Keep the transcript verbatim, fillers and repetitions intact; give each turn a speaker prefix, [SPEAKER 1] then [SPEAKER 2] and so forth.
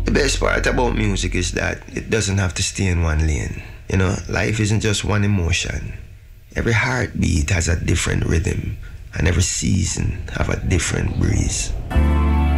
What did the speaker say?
[SPEAKER 1] The best part about music is that it doesn't have to stay in one lane. You know, life isn't just one emotion. Every heartbeat has a different rhythm, and every season have a different breeze.